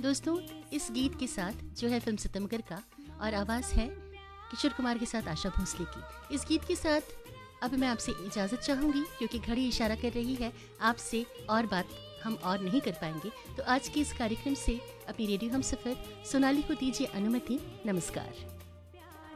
दोस्तों, इस गीत के साथ जो है फिल्म सितमगर का और आवाज़ है किशोर कुमार के साथ आशा भोसले की। इस गीत के साथ अब मैं आपसे इजाज़त चाहूँगी क्योंकि घड़ी इशारा कर रही है आपसे और बात हम और नहीं कर पाएंगे। तो आज के इस कार्यक्रम से अपनी रेडियो हमसफ़र सोनाली को दीजिए अनुमति। नमस्कार।